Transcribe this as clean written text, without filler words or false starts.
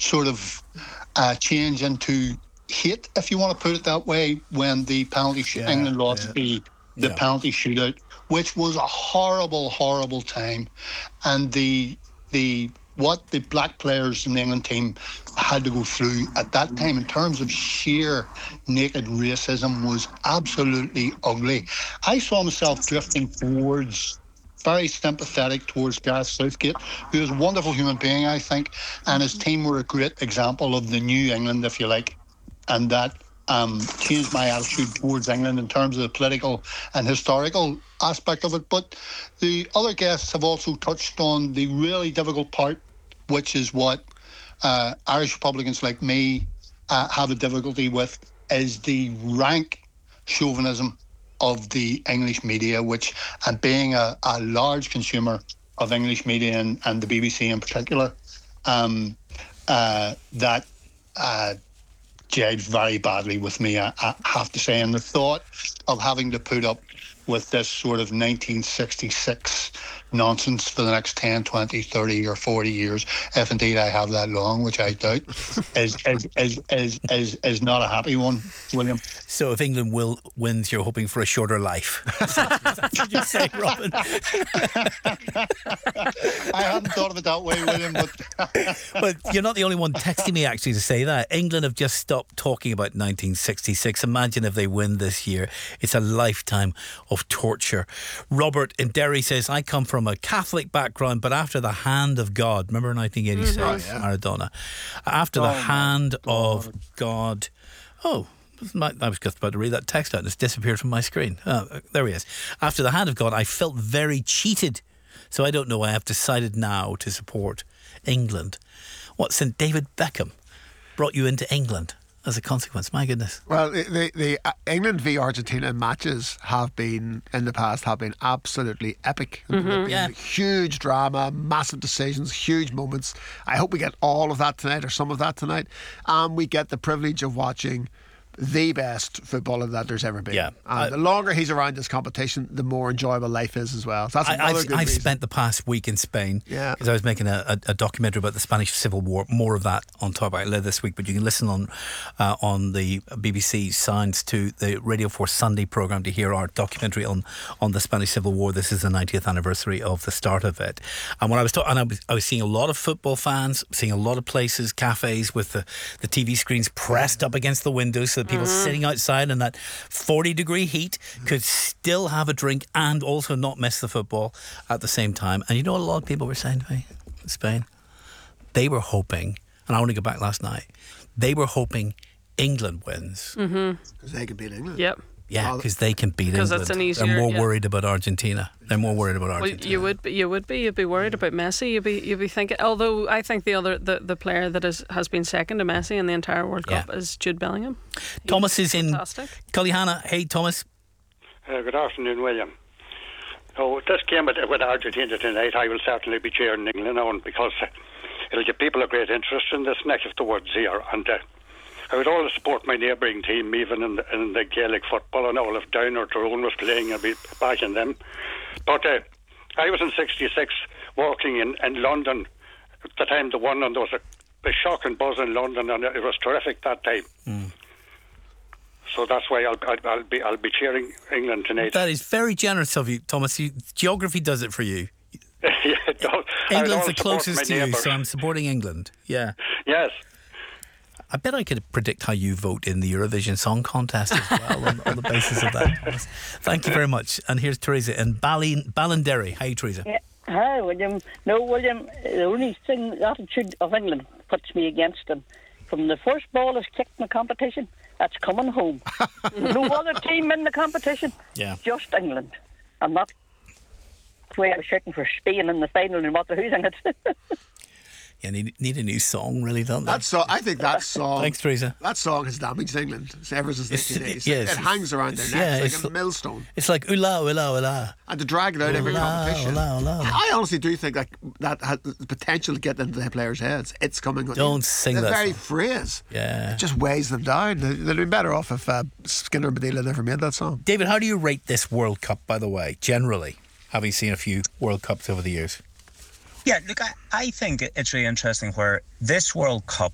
sort of change into hate, if you want to put it that way, when the penalty England lost the penalty shootout, which was a horrible, horrible time, and the what the black players in the England team had to go through at that time in terms of sheer naked racism was absolutely ugly. I saw myself drifting towards, very sympathetic towards Gareth Southgate, who is a wonderful human being, I think, and his team were a great example of the new England, if you like, and that changed my attitude towards England in terms of the political and historical aspect of it. But the other guests have also touched on the really difficult part, which is what Irish Republicans like me have a difficulty with, is the rank chauvinism of the English media, which, and being a large consumer of English media and the BBC in particular, that jibes very badly with me, I have to say. And the thought of having to put up with this sort of 1966 nonsense for the next 10, 20, 30 or 40 years, if indeed I have that long, which I doubt, is not a happy one, William. So if England wins, you're hoping for a shorter life. That's what you say, Robin. I hadn't thought of it that way, William, but you're not the only one texting me actually to say that. England have just stopped talking about 1966. Imagine if they win this year. It's a lifetime of torture. Robert in Derry says, I come from a Catholic background, but after the hand of God, remember 1986, Maradona, after the hand of God, I was just about to read that text out and it's disappeared from my screen. Oh, there he is. After the hand of God, I felt very cheated. So I don't know, I have decided now to support England. What, St. David Beckham brought you into England as a consequence? My goodness. Well, the England v Argentina matches have been, in the past, have been absolutely epic. Huge drama, massive decisions, huge moments. I hope we get all of that tonight, or some of that tonight. And we get the privilege of watching the best footballer that there's ever been. Yeah. And the longer he's around this competition, the more enjoyable life is as well. So that's another good I've reason. spent the past week in Spain because I was making a documentary about the Spanish Civil War. More of that on Top Outlet this week, but you can listen on the BBC Sounds to the Radio 4 Sunday programme to hear our documentary on the Spanish Civil War. This is the 90th anniversary of the start of it. And when I was talking, I was seeing a lot of football fans, seeing a lot of places, cafes with the TV screens pressed up against the windows so that people sitting outside in that 40-degree heat could still have a drink and also not miss the football at the same time. And you know what a lot of people were saying to me in Spain? They were hoping, and I only got back last night, they were hoping England wins. Because they could beat England. Yep. Yeah, because they can beat England. That's an easier, They're more worried about Argentina. They're more worried about Argentina. Well, you would be. You'd be worried about Messi. You'd be thinking. Although I think the player that has been second to Messi in the entire World Cup is Jude Bellingham. Thomas is in Cullyhanna. Hey, Thomas. Good afternoon, William. Oh, this game with Argentina tonight, I will certainly be cheering England on because it'll give people a great interest in this neck of the woods here, and I would always support my neighbouring team, even in the Gaelic football, and all if Down or Tyrone was playing, I'd be backing them. But I was in '66 walking in London at the time they won, and there was a shocking buzz in London, and it was terrific that time. So that's why I'll be cheering England tonight. That is very generous of you, Thomas. Geography does it for you. Yeah, it does. England's the closest to you, so I'm supporting England. Yeah. Yes. I bet I could predict how you vote in the Eurovision Song Contest as well on the basis of that. Thank you very much. And here's Teresa in Ballinderry. Hi, Teresa. Yeah. Hi, William. No, William, the only thing, the attitude of England puts me against them. From the first ball is kicked in the competition, that's coming home. No other team in the competition, just England. I'm not way I was shouting for Spain in the final, no matter who's in it. Yeah, need a new song, really, don't they? I think that song. Thanks, Teresa. That song has damaged England ever since the 1980s. Yes, it hangs around their necks like a millstone. It's like oola, oola, oola. And to drag it out every competition. Oola, oola. I honestly do think that has the potential to get into the players' heads. It's coming. Don't sing that. The very song. Phrase. Yeah. It just weighs them down. They'd be better off if Skinner and Badila never made that song. David, how do you rate this World Cup, by the way, generally, having seen a few World Cups over the years? Yeah, look, I think it's really interesting where this World Cup